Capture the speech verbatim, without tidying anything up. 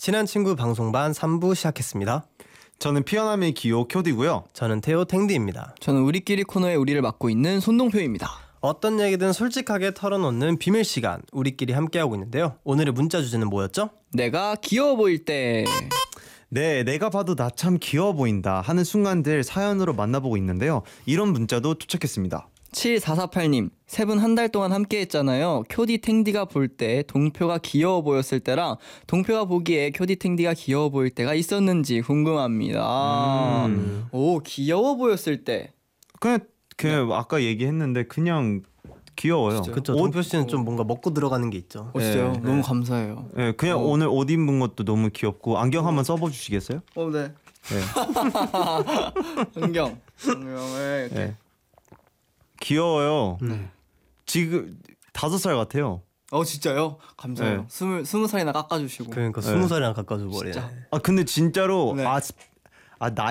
친한 친구 방송반 삼 부 시작했습니다. 저는 피어남의 기호 쿄디고요. 저는 태호 탱디입니다. 저는 우리끼리 코너에 우리를 맡고 있는 손동표입니다. 어떤 얘기든 솔직하게 털어놓는 비밀 시간, 우리끼리 함께하고 있는데요. 오늘의 문자 주제는 뭐였죠? 내가 귀여워 보일 때. 네, 내가 봐도 나 참 귀여워 보인다 하는 순간들 사연으로 만나보고 있는데요. 이런 문자도 도착했습니다. 칠사사팔님, 세 분 한 달 동안 함께 했잖아요. 쿄디 탱디가 볼 때 동표가 귀여워 보였을 때랑 동표가 보기에 쿄디 탱디가 귀여워 보일 때가 있었는지 궁금합니다. 음. 오, 귀여워 보였을 때. 그냥 그 네. 아까 얘기했는데 그냥 귀여워요. 그렇죠. 동표 씨는 좀 뭔가 먹고 들어가는 게 있죠. 어, 진짜요? 네. 너무 감사해요. 네, 그냥 어. 오늘 옷 입은 것도 너무 귀엽고 안경 한번 써봐 주시겠어요? 어, 네. 네. 안경. 안경을 이렇게. 네. 귀여워요. 네. 지금 다섯 살 같아요. 어, 진짜요? 감사해요. 네. 스물 스무 살이나 깎아주시고. 그러니까 네. 스무 살이랑 가까워져 버리네. 진짜. 아 근데 진짜로 네. 아, 아 나.